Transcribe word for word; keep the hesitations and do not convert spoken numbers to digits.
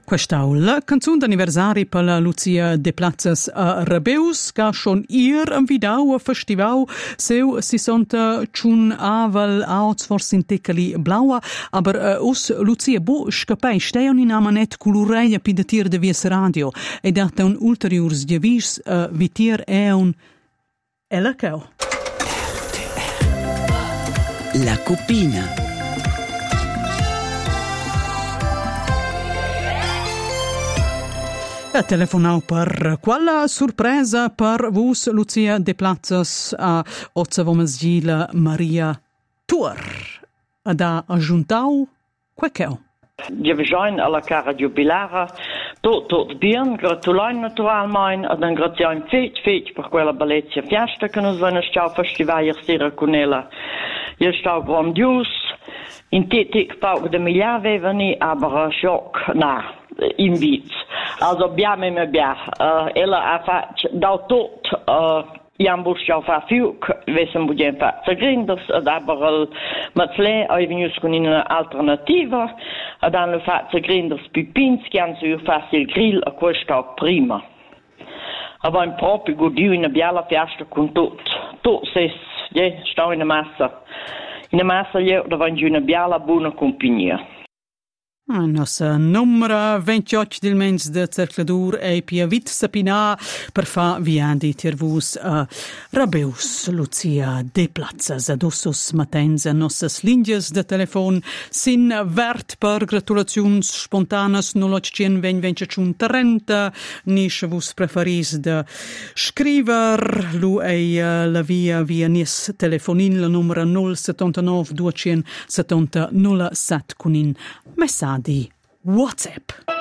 Questa è la canzone d'anniversario per la Lucia de Platzes a Rabeus, che schon ihr am Vidau a festival seu si sonta chun aval auts forse in tecali blaua, aber uh, us Lucia bo scapai steon in amanet culureia pidatir de vies radio e data un ulteriors diavis uh, vitir e un elacao. La copina. Telefonau per quella sorpresa per vos Lucia de Platzes a Ozza Vomasgila Maria Tour. Da aggiuntau queccheu. Je bejoin alla cara jubilara, tot tot bien, gratulain naturalmein, ad un gratiain fet fet per quella bellezia fiesta che nos venne stau festival sera con ella. Je stau grandios, in tetik pauc de milia vevani, aber schock, na, invit. Also abbiamo me bia, uh, ella ha fatto da tot, uh, Jan Buschau fa fiuc, vesen budien fa zagrinders, ad aber matzle avevenius con una alternativa, ad hanno fa zagrinders pipinski, han su fa il grill a questa prima. Aber in proprio godio in biala fiesta con tot, tot ses, je, stau in massa. In massa je, da van una biala buona compagnia. Ah, nostra numero ventotto del mens de cercladur e pia vit sapina per fa viandi tervus a Rabeus Lucia de Platzes ad ossos matens a nossas linjas de telefon sin vert per gratulazions spontanas noloccien ven venceciun trenta nisch vus preferis de scriver lu e uh, la via via nis telefonin la numero nul settantanove duecentosettanta nulla sette cunin messaggi di WhatsApp.